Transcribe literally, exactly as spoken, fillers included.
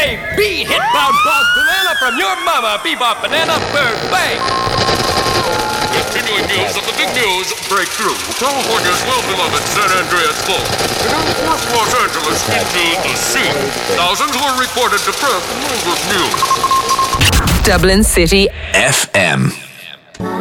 say be hit bound boss banana from your mama, bebop banana bird bang. Continuing news of the big news breakthrough. California's well-beloved San Andreas Fault. It forced Los Angeles into the sea. Thousands were reported depressed with news. Dublin City F M.